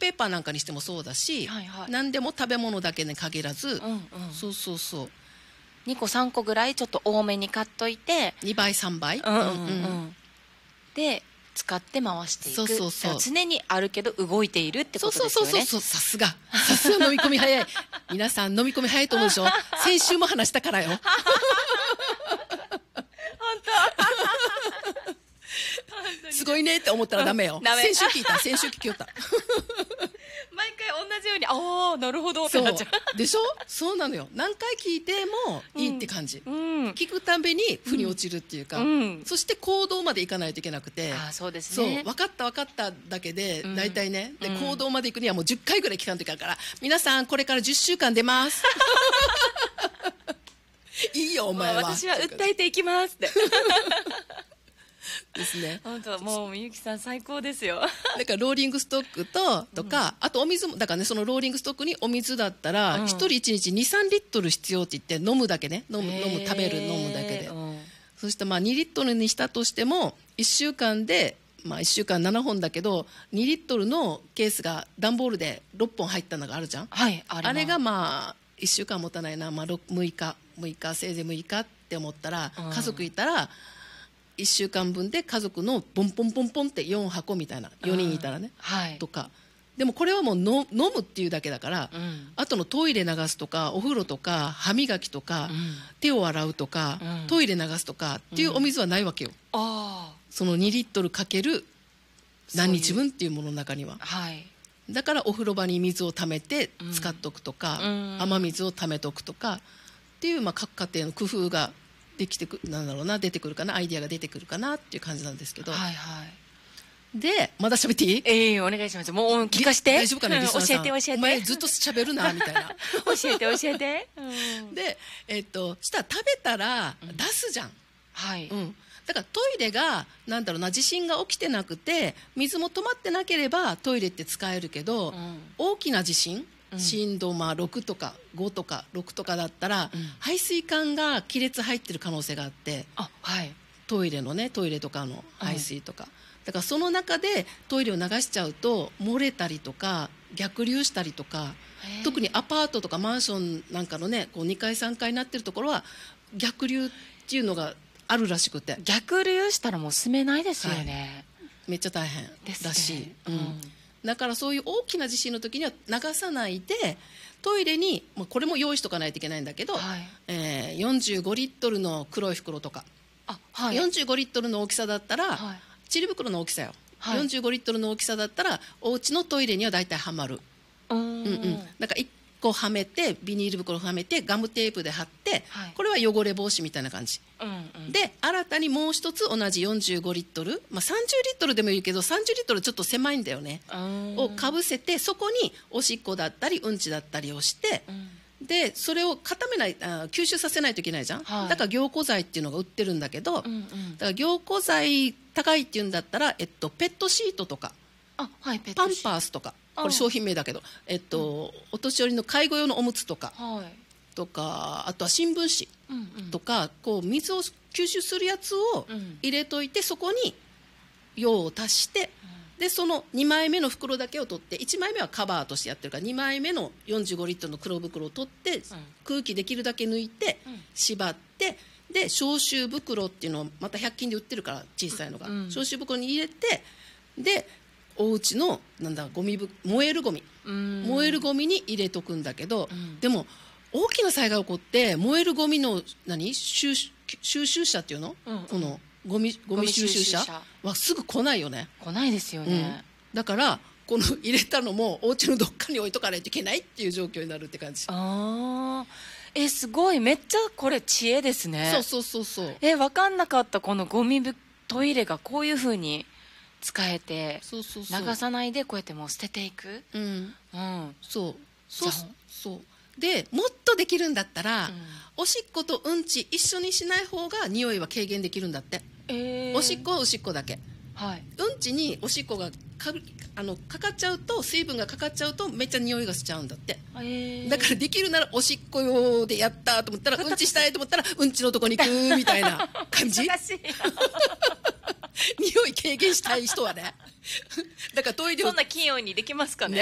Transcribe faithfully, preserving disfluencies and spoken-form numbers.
ペーパーなんかにしてもそうだし、はいはい、何でも食べ物だけに限らず、うんうん、そうそうそうにこさんこぐらいちょっと多めに買っといてにばいさんばい、 うんうんうん、で使って回していく。 そうそうそう、 常にあるけど動いているってことですよね。 そうそうそうそう、さすがさすが飲み込み早い皆さん飲み込み早いと思うでしょ先週も話したからよ本当すごいねって思ったらダメよ、うん、ダメ先週聞いた先週聞きよった毎回同じようにああなるほどってなっちゃうでしょ。そうなのよ、何回聞いてもいいって感じ、うんうん、聞くたびに腑に落ちるっていうか、うん、そして行動までいかないといけなくて、 あそうですね、 そう分かった分かっただけで、うん、大体ねで、うん、行動まで行くにはもうじゅっかいぐらい聞かんといかんから、皆さんこれからじゅっしゅうかん出ますいいよお前は、 私は訴えていきますってですね。 本当もうみゆきさん最高ですよだからローリングストックととか、うん、あとお水もだからね、そのローリングストックにお水だったら、うん、ひとりいちにちにさんリットル必要って言って飲むだけね、飲む、飲む食べる飲むだけで、うん、そしてまあにリットルにしたとしてもいっしゅうかんで、まあ、いっしゅうかんななほんだけどにリットルのケースが段ボールでろっぽん入ったのがあるじゃん、 はい、あ, あれがまあいっしゅうかん持たないな、まあ、むいかむいかせいぜいむいかって思ったら、うん、家族いたらいっしゅうかんぶんで家族のポンポンポンポンってよんはこみたいな、よにんいたらね、 はい、 とか。でもこれはもうの飲むっていうだけだから、うん、あとのトイレ流すとかお風呂とか歯磨きとか、うん、手を洗うとか、うん、トイレ流すとかっていうお水はないわけよ、うん、あそのにリットルかける何日分っていうものの中には、はい、だからお風呂場に水をためて使っとくとか、うん、雨水をためとくとかっていう、まあ、各家庭の工夫ができてくなんだろうな出てくるかな、アイディアが出てくるかなっていう感じなんですけど、はいはい、でまだ喋っていい？ ええー、お願いします。もう聞かして。 大丈夫かな、リスナーさん。 教えて教えて。 お前ずっと喋るなみたいな教えて教えて、 うん、でえっとしたら食べたら出すじゃん、うん、はい、うん、だからトイレがなんだろうな、地震が起きてなくて水も止まってなければトイレって使えるけど、うん、大きな地震震度まあろくとかごとかろくとかだったら、うん、排水管が亀裂入ってる可能性があって、あ、はい、トイレのねトイレとかの排水とか、うん、だからその中でトイレを流しちゃうと漏れたりとか逆流したりとか、特にアパートとかマンションなんかのねこうにかいさんがいになってるところは逆流っていうのがあるらしくて、 逆流したらもう住めないですよね、 はい、めっちゃ大変らしい、 ね、 うんうん、だからそういう大きな地震の時には流さないでトイレに、まあ、これも用意しとかないといけないんだけど、はい、えー、よんじゅうごリットルの黒い袋とか、あ、はい、よんじゅうごリットルの大きさだったら、はい、ちり袋の大きさよ、はい、よんじゅうごリットルの大きさだったらお家のトイレにはだいたいはまる、うんうんうん、だからいっこはめてビニール袋はめてガムテープで貼って、はい、これは汚れ防止みたいな感じ、うんうん、で新たにもう一つ同じよんじゅうごリットル、まあ、さんじゅうリットルでもいいけどさんじゅうリットルちょっと狭いんだよねをかぶせて、そこにおしっこだったりうんちだったりをして、うん、でそれを固めないあ吸収させないといけないじゃん、はい、だから凝固剤っていうのが売ってるんだけど、うんうん、だから凝固剤高いっていうんだったら、えっと、ペットシートとか、あ、はい、ペットシート、パンパースとか、これ商品名だけど、えっと、うん、お年寄りの介護用のおむつとか、はい、とかあとは新聞紙とか、うんうん、こう水を吸収するやつを入れといて、うん、そこに用を足して、うん、でそのにまいめの袋だけを取っていちまいめはカバーとしてやってるからにまいめのよんじゅうごリットルの黒袋を取って、うん、空気できるだけ抜いて、うん、縛ってで消臭袋っていうのをまたひゃく均で売ってるから小さいのが、うん、消臭袋に入れてでお家のなんだゴミぶ燃えるゴミ燃えるゴミに入れとくんだけど、うん、でも大きな災害起こって燃えるゴミの何収収集車っていうの、うんうん、このゴミゴミ収集車はすぐ来ないよね。 来ないですよね、 うん、だからこの入れたのもお家のどっかに置いとかないといけないっていう状況になるって感じ。 あえすごいめっちゃこれ知恵ですね。 そうそうそうそうえ分かんなかった。このゴミトイレがこういう風に使えて、そうそうそう流さないでこうやってもう捨てていく、うんうん、そうそうそうでもっとできるんだったら、うん、おしっことうんち一緒にしない方が匂いは軽減できるんだって、えー、おしっこはおしっこだけ、はい、うんちにおしっこが か, あのかかっちゃうと水分がかかっちゃうとめっちゃ匂いがしちゃうんだって、えー、だからできるならおしっこ用でやったと思ったらうんちしたいと思ったらうんちのとこに行くみたいな感じ難しい匂い軽減したい人はねだからトイレをそんな器用にできますかね。